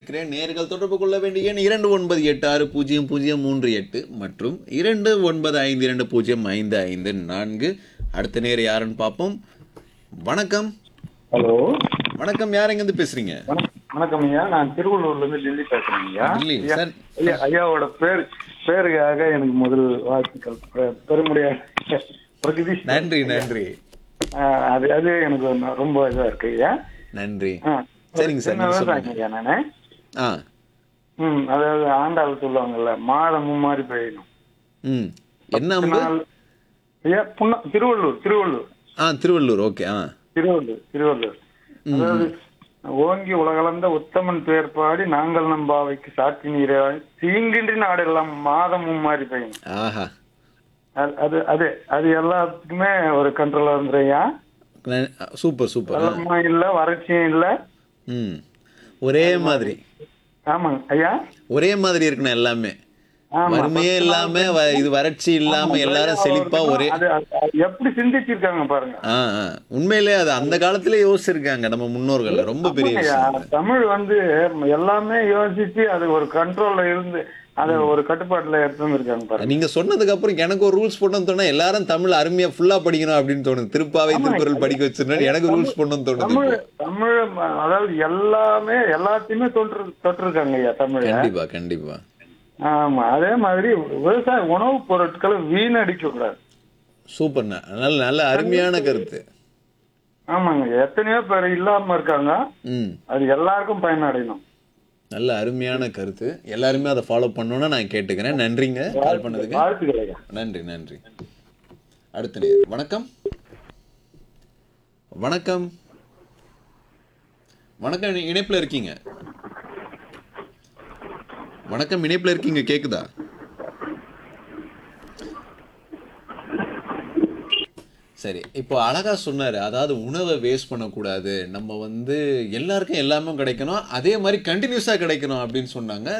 வரவேற்கிறேன். நேயர்கள் தொடர்பு கொள்ள வேண்டிய எண் 29860038 மற்றும் 2952055554. அடுத்த நேர் யாருன்னு பார்ப்போம். வணக்கம். ஹலோ, வணக்கம். யார் எங்கேருந்து பேசுறீங்க? வணக்கம் ஐயா. நான் திருவள்ளூர்ல இருந்து டெல்லி பேசுறேன் ஐயா. டெல்லி சார். ஐயா, ஐயாவோட பேருக்காக எனக்கு முதல் வாழ்த்துக்கள். பெருமுடியாக பிரகதீஷ். நன்றி நன்றி. அது அது எனக்கு ரொம்ப இதா இருக்கு ஐயா. நன்றி. சரிங்க சார். விவசாயம் ஐயா நானு. அதாவது ஆண்டாள் சொல்லுவாங்கல்ல, மாதம் மும்மாரி பெய்யணும். என்ன ஐயா? திருவள்ளூர். திருவள்ளூர். ஓகே. திருவள்ளூர். அதாவது ஓங்கி உலகளந்த உத்தமன் பெயர் பாடி நாங்கள் நம் பாவைக்கு சாட்சி நீரை தீங்கின்றி நாடெல்லாம் மாதம் மும்மாரி பெய்யணும். ஆஹா, அது அது அது எல்லாத்துக்குமே ஒரு கண்ட்ரோலா இருந்துறையா. Super super. வெள்ளமும் இல்ல, வறட்சியும் இல்ல. ஒரே மாதிரி. ஆமாங்க ஐயா, ஒரே மாதிரி இருக்கணும் எல்லாமே. வறுமையே இல்லாம இது வறட்சி இல்லாம எல்லாரும் செழிப்பா ஒரே. எப்படி சிந்திச்சிருக்காங்க பாருங்க. உண்மையிலே அது அந்த காலத்திலே யோசிச்சிருக்காங்க நம்ம முன்னோர்கள். ரொம்ப பெரிய விஷயம். தமிழ் எல்லாமே யோசிச்சு அது ஒரு கண்ட்ரோல்ல இருந்து அத ஒரு கட்டுப்பாட்டுல எடுத்து இருக்காங்க பாருங்க. நீங்க சொன்னதுக்கு அப்புறம் எனக்கு ஒரு ரூல்ஸ் போடணும்னு தோணு. எல்லாரும் தமிழ் அருமையா ஃபுல்லா படிக்கணும் அப்படின்னு தோணுது. திருப்பாவை திருக்குறள் படிக்க வச்சிருந்தா எனக்கு ரூல்ஸ் போடணும்னு தோணுது. தமிழ் அதாவது எல்லாத்தையுமே தொட்டிருக்காங்க ஐயா தமிழ். கண்டிப்பா கண்டிப்பா. ஆமா, அதே மாதிரி விவசாய உணவுப் பொருட்களை வீணடிக்க கூடாது. சூப்பர்ண்ணா. நல்ல அருமையான கருத்து. ஆமாங்க, எத்தனையோ பேர் இல்லாம இருக்காங்க. அது எல்லாருக்கும் பயனடையணும். நல்ல அருமையான கருத்து. எல்லாருமே அதை ஃபாலோ பண்ணணும்னு நான் கேட்டுக்கிறேன். நன்றிங்க கால் பண்ணதுக்கு. நன்றி நன்றி. அடுத்த நேர். வணக்கம். வணக்கம். வணக்கம். இணைப்புல இருக்கீங்க. வணக்கம், இணைப்புல இருக்கீங்க. கேக்குதா? சரி, இப்போ அழகா சொன்னாரு. அதாவது உணவை வேஸ்ட் பண்ணக்கூடாது, நம்ம எல்லாருக்கும் எல்லாமே கிடைக்கணும், அதே மாதிரி கண்டினியூஸா கிடைக்கணும் அப்படின்னு சொன்னாங்க.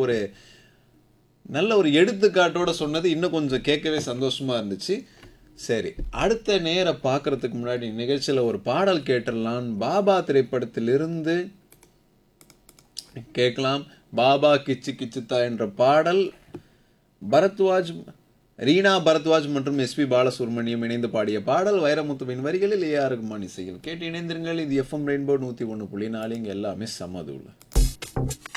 நல்ல ஒரு எடுத்துக்காட்டோட சொன்னது இன்னும் கொஞ்சம் கேட்கவே சந்தோஷமா இருந்துச்சு. சரி, அடுத்த நேர பார்க்கறதுக்கு முன்னாடி நிகழ்ச்சியில் ஒரு பாடல் கேட்டுடலாம். பாபா திரைப்படத்திலிருந்து கேட்கலாம். பாபா கிச்சு கிச்சுத்தா என்ற பாடல் ரீனா பரத்வாஜ் மற்றும் எஸ்பி பாலசுப்ரமணியம் இணைந்து பாடிய பாடல். வைரமுத்துவின் வரிகளில் ஏஆர் ரஹ்மான் இசையில் கேட்டு இணைந்திருங்கள். இது எஃப்எம் ரெயின்போ 101.4. இங்க எல்லாமே சமதூள்.